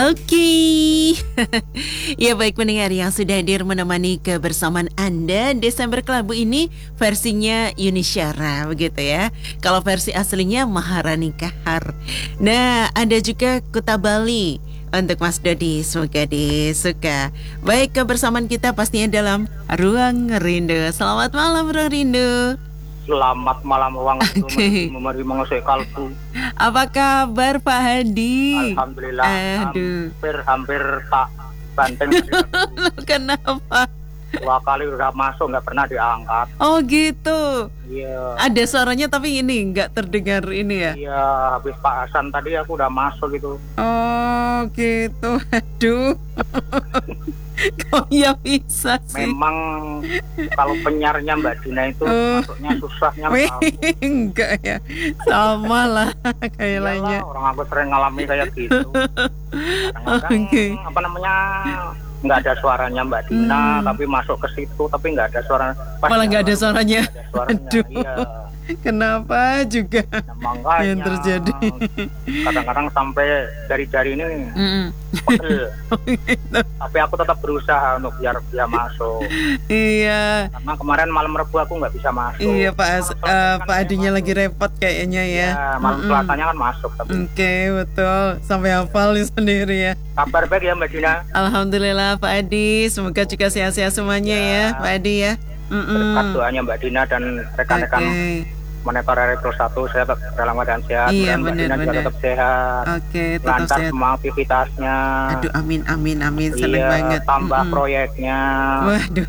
Oke. Ya baik pendengar yang sudah hadir menemani kebersamaan Anda Desember Kelabu ini versinya Yuni Syara begitu ya. Kalau versi aslinya Maharani Kahar. Nah ada juga Kuta Bali untuk Mas Dodi, semoga disuka. Baik kebersamaan kita pastinya dalam Ruang Rindu. Selamat malam Ruang Rindu. Selamat malam ruang itu memari menguasai kalbu. Apa kabar Pak Hadi? Alhamdulillah. Aduh. Hampir tak banteng. Kenapa? 2 kali udah masuk nggak pernah diangkat. Oh gitu. Iya. Ada suaranya tapi ini nggak terdengar ini ya? Iya, habis Pak Hasan tadi aku udah masuk gitu. Oh gitu. Aduh. Kok ya bisa sih? Memang kalau penyiarnya Mbak Dina itu masuknya susahnya. Enggak ya. Sama lah kayaknya. Orang aku sering ngalami kayak gitu. Kadang-kadang apa namanya nggak ada suaranya Mbak Dina, tapi masuk ke situ tapi nggak ada suara. Malah nggak ada suaranya. Aduh. Iya. Kenapa juga makanya, yang terjadi? Kadang-kadang sampai jari-jari ini pegel. Tapi aku tetap berusaha untuk biar dia masuk. Iya. Karena kemarin malam Rebu aku nggak bisa masuk. Iya Pak Adinya lagi repot kayaknya ya. Iya, malam Selasanya kan masuk. Oke, betul. Sampai hafal sendiri ya. Kabar baik ya Mbak Dina. Alhamdulillah Pak Adi. Semoga juga sehat-sehat semuanya ya Pak Adi ya. Berkat doanya Mbak Dina dan rekan-rekan Monitor Retro 1, saya tetap dalam keadaan sehat. Iya, Mbak Dina juga tetap sehat. Oke, tetap lancar sehat. semua aktivitasnya. Aduh, amin. Seneng banget. Tambah proyeknya. Waduh.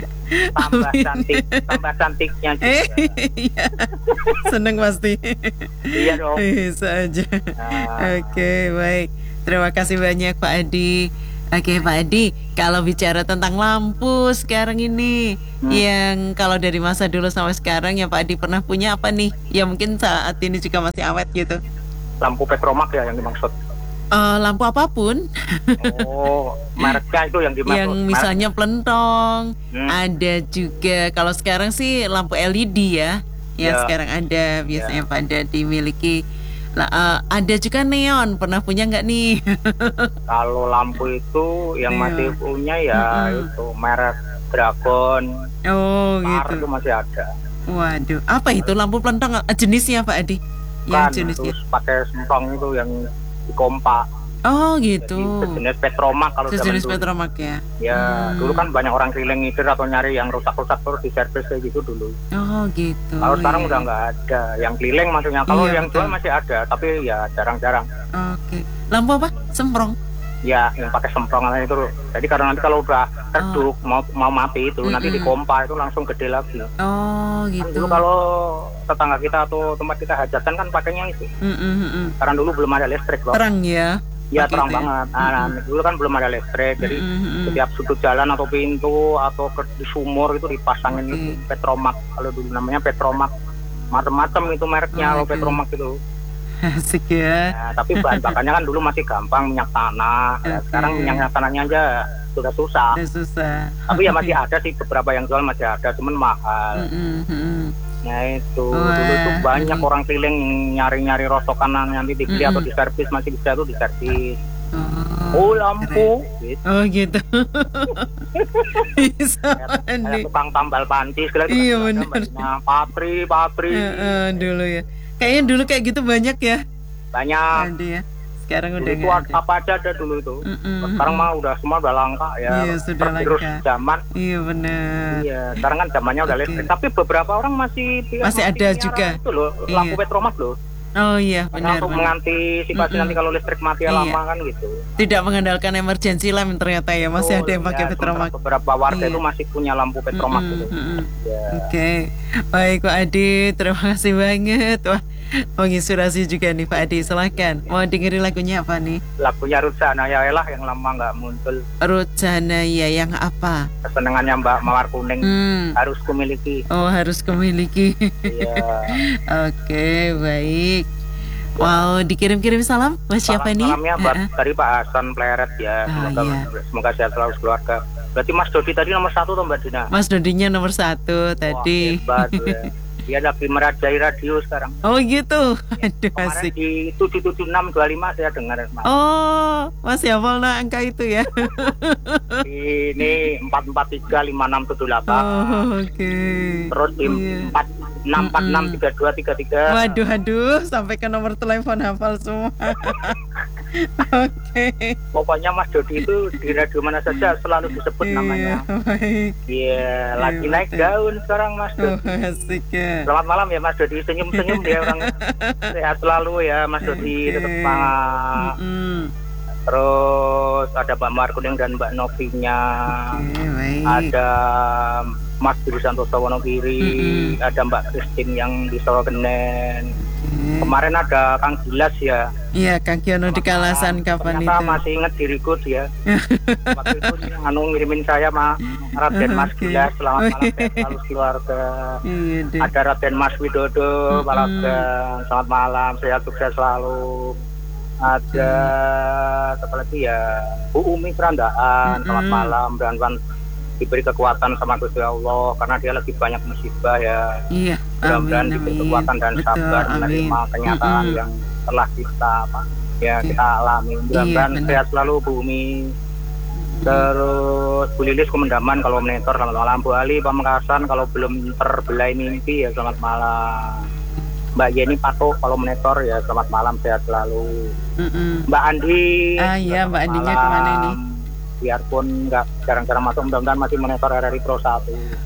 Tambah cantiknya juga. Iya. Seneng pasti. Iya dong. Bisa aja. Oke, baik. Terima kasih banyak Pak Adi. Oke Pak Adi, kalau bicara tentang lampu sekarang ini, yang kalau dari masa dulu sampai sekarang yang Pak Adi pernah punya apa nih? Ya mungkin saat ini juga masih awet gitu. Lampu Petromak ya yang dimaksud? Lampu apapun. Oh, mereknya itu yang dimaksud? Yang misalnya pelentong, ada juga kalau sekarang sih lampu LED ya. Yang sekarang ada biasanya pada dimiliki. Ada juga neon, pernah punya nggak nih? Kalau lampu itu yang masih punya ya itu merek Dragon. Oh Star gitu. Itu masih ada. Waduh, apa itu lampu pelentong jenisnya Pak Adi? Yang jenisnya? Terus pakai semprong itu yang di kompak. Oh gitu. Jadi sejenis Petromak kalau sejenis zaman dulu. Petromak ya. Ya dulu kan banyak orang keliling ngider atau nyari yang rusak-rusak terus diservis kayak gitu dulu. Oh gitu. Kalau sekarang udah nggak ada yang keliling maksudnya. Kalau yang jual masih ada, tapi ya jarang-jarang. Oke. Lampu apa? Semprong? Ya yang pakai semprongan itu. Jadi karena nanti kalau udah redup mau mati itu nanti di kompa itu langsung gede lagi. Oh gitu. Kan dulu kalau tetangga kita atau tempat kita hajatan kan pakainya itu. Karena dulu belum ada listrik loh. Terang ya. Ya terang banget. Dulu kan belum ada listrik, jadi setiap sudut jalan atau pintu atau di sumur itu dipasangin itu Petromak. Kalau dulu namanya Petromak, macam-macam itu mereknya kalau Petromak itu. Asik ya. Nah, tapi bahan bakarnya kan dulu masih gampang, minyak tanah. Sekarang minyak tanahnya aja sudah susah. Tapi ya masih ada sih beberapa yang jual masih ada, cuman mahal. Nah itu dulu tuh banyak orang keliling nyari-nyari rosokan nanti dibeli atau diservis masih bisa tuh diservis. Oh lampu gitu. Oh gitu. Bisa kayak tukang tambal panci segala itu. Iya benar. Patri dulu ya. Kayaknya dulu kayak gitu banyak ya. Banyak. Ada ya. Sekarang dulu udah itu apa aja ada dulu itu. Sekarang mah udah semua udah langka ya. Iya sudah langka. Zaman. Iya benar. Iya sekarang kan zamannya udah listrik. Tapi beberapa orang masih ada juga. Itu loh lampu Petromak loh. Oh iya benar. Untuk mengantisipasi nanti kalau listrik mati lama kan gitu. Tidak mengandalkan emergency lamp ternyata ya, masih ada yang pakai Petromak. Beberapa warga itu masih punya lampu Petromak gitu. Oke. Baik Pak Adi, terima kasih banget. Wah, menginspirasi juga nih Pak Adi. Silahkan. Mau dengerin lagunya apa nih? Lagunya Ruth Sahanaya lah yang lama nggak muncul. Ruth Sahanaya yang apa? Kesenangannya Mbak Mawar Kuning. Harus kumiliki. Oh harus kumiliki. Iya. Oke baik. Wow, dikirim-kirim salam buat siapa nih? Salamnya buat dari Pak Hasan Pleret ya. Semoga sehat selalu keluarga. Berarti Mas Dodi tadi nomor 1 tuh Mbak Dina? Mas Dodinya nomor 1 tadi. Wah, hebat ya. Dia lagi merajai radio sekarang. Oh gitu. Aduh, Kemarin asik. di 77625 saya dengar, Mas. Oh, masih hafal angka itu ya. Ini 4435678. Oh, oke. Terus di 46463233. Waduh, aduh, sampai ke nomor telepon hafal semua. Oke. Pokoknya Mas Dodi itu di radio mana saja selalu disebut namanya. Baik. Iya, lagi naik daun sekarang Mas Dodi. Asik ya. Selamat malam ya Mas Dodi, senyum-senyum dia orang. Sehat selalu ya Mas Dodi, tetap semangat. Terus ada Mbak Markuning dan Mbak Novinya. Baik. Ada Mas Budi Santoso Wonogiri, ada Mbak Christine yang di Solo Genen. Kemarin ada Kang Gilas ya. Iya, Kang Kiono di Kalasan kapan itu? Ternyata masih inget diriku dia. Waktu itu ngirimin saya Raden Mas Gilas, selamat malam sehat selalu keluarga. Ada Raden Mas Widodo, selamat malam sehat sukses selalu. Ada apa lagi ya, Bu Umi Kerandaan, selamat malam dan diberi kekuatan sama Gusti Allah karena dia lagi banyak musibah ya. Iya. Mudah-mudahan diberi kekuatan dan sabar menerima kenyataan yang telah kita kita alami. Mudah-mudahan sehat selalu Bu Umi. Terus Bu Lilis Komendaman kalau monitor, selamat malam. Bu Ali Pamekasan kalau belum terbelai mimpi ya selamat malam. Mbak Yeni Pato kalau monitor ya selamat malam sehat selalu. Mbak Andi. Iya, Mbak Andinya kemana ini? Biarpun nggak jarang-jarang masuk, mudah-mudahan masih monitor RRI Pro 1.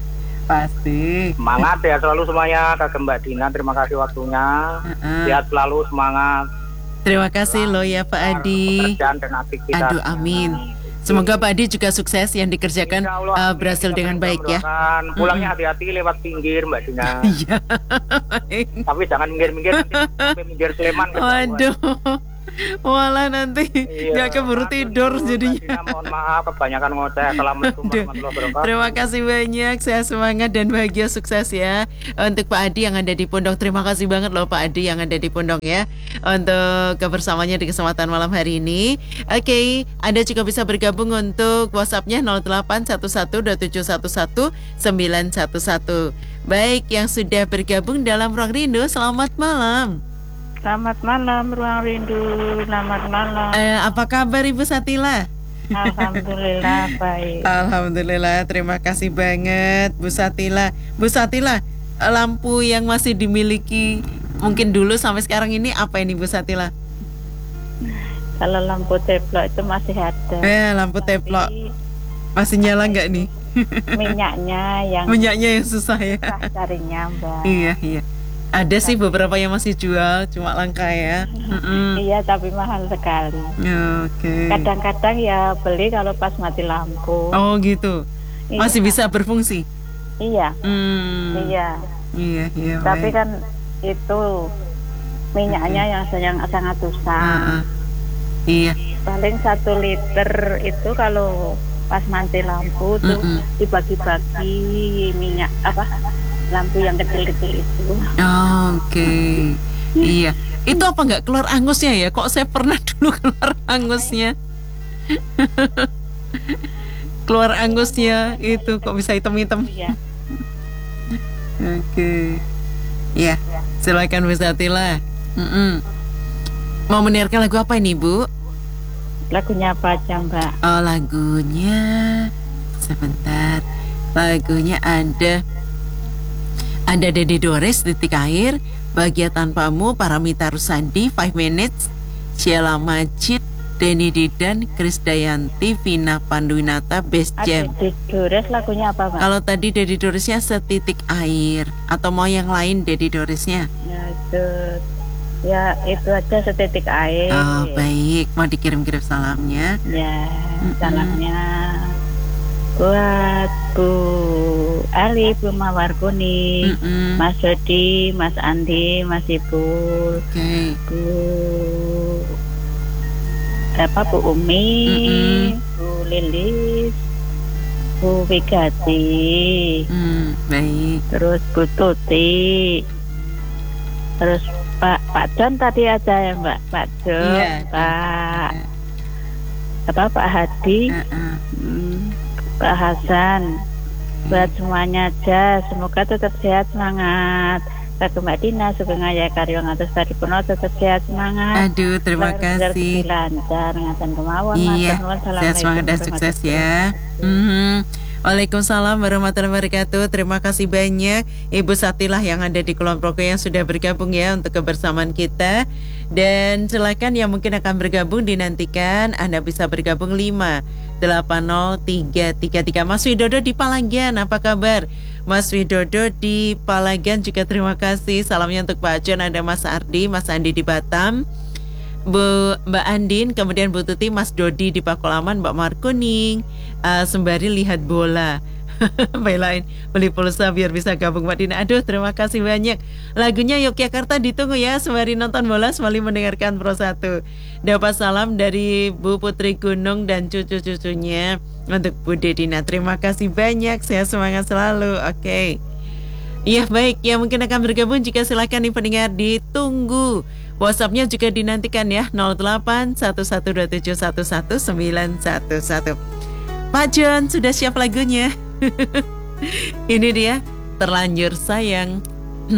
Pasti. Semangat ya selalu semuanya. Kakak Mbak Dina, terima kasih waktunya. Sehat selalu, semangat. Terima kasih loh ya Pak Adi. Pekerjaan dan aktivitas. Aduh, amin. Semoga Pak Adi juga sukses yang dikerjakan berhasil dengan baik ya. Pulangnya hati-hati lewat pinggir Mbak Dina. Iya. Tapi jangan minggir-minggir sampai minggir Sleman. Waduh. Walah nanti nggak keburu tidur jadinya. Mohon maaf kebanyakan ngoceh. Assalamualaikum warahmatullahi wabarakatuh. Terima kasih banyak, saya semangat dan bahagia sukses ya. Untuk Pak Adi yang ada di Pondok, terima kasih banget loh Pak Adi yang ada di Pondok ya, untuk kebersamaannya di kesempatan malam hari ini. Oke, Anda juga bisa bergabung untuk WhatsApp-nya 081127119111. Baik, yang sudah bergabung dalam Ruang Rindu, selamat malam. Selamat malam Ruang Rindu, selamat malam. Apa kabar Ibu Satila? Alhamdulillah baik. Alhamdulillah, terima kasih banget Bu Satila. Bu Satila, lampu yang masih dimiliki mungkin dulu sampai sekarang ini apa ini Bu Satila? Kalau lampu teplok itu masih ada. Lampu teplok masih nyala nggak nih? Minyaknya yang susah ya. Carinya Mbak. Iya. Ada sih beberapa yang masih jual, cuma langka ya. Iya, tapi mahal sekali. Oke. Kadang-kadang ya beli kalau pas mati lampu. Oh gitu. Masih bisa berfungsi. Iya. Iya. Tapi kan itu minyaknya yang sangat susah. Iya. Paling 1 liter itu kalau pas mati lampu tuh dibagi-bagi minyak lampu yang kecil-kecil itu. Oke. Iya. Itu apa nggak keluar angusnya ya? Kok saya pernah dulu keluar angusnya. Keluar angusnya itu kok bisa hitam-hitam. Iya. Oke. Ya, silakan Bu Satila. Mau mendengarkan lagu apa ini, Bu? Lagunya apa aja, Mbak? Oh, lagunya sebentar. Lagunya ada Dedi Dores, Titik Air, Bahagia Tanpamu, Paramita Rusandi, 5 Minutes, Sheila Majid, Denny Didan, Krisdayanti, Vina Panduwinata, Best Jam. Dedi Dores lagunya apa, Mbak? Kalau tadi Dedi Doresnya Setitik Air, atau mau yang lain Dedi Doresnya? Ya itu aja Setitik Air. Oh baik, mau dikirim-kirim salamnya? Ya, salamnya buat Bu Ali, Bu Mawar Kuning, Mas Dodi, Mas Andi, Mas Ibu, Bu Umi, Bu Lilis, Bu Wigati, baik. Terus Bu Tuti, terus Pak John tadi aja ya Mbak, Pak John, Pak Hadi, Pak Hasan, Buat semuanya aja, semoga tetap sehat, semangat. Kak Mbak Dina, Sugeng Ayah Karyo ngatus tadi puno tetap sehat, semangat. Aduh, terima kasih. Lancar, ngatan kemauan. Iya, sehat, semangat dan sukses ya. Waalaikumsalam warahmatullahi wabarakatuh. Terima kasih banyak Ibu Satilah yang ada di Kulon Progo yang sudah bergabung ya untuk kebersamaan kita. Dan silakan yang mungkin akan bergabung dinantikan, Anda bisa bergabung 5803333. Mas Widodo di Palagan, apa kabar? Mas Widodo di Palagan juga terima kasih. Salamnya untuk Pak John, ada Mas Ardi, Mas Andi di Batam, Mbak Andin, kemudian Bu Tuti, Mas Dodi di Pakulaman, Mbak Markuning, sembari lihat bola. Belain beli pulsa biar bisa gabung Mbak Dina. Aduh, terima kasih banyak. Lagunya Yogyakarta ditunggu ya, sembari nonton bola, sembari mendengarkan Pro 1. Dapat salam dari Bu Putri Gunung dan cucu-cucunya untuk Bu Dedina. Terima kasih banyak, saya semangat selalu. Oke. Iya baik, yang mungkin akan bergabung jika silakan nih pendengar ditunggu. WhatsApp-nya juga dinantikan ya, 0811271111. Pak John sudah siap lagunya. Ini dia, Terlanjur Sayang.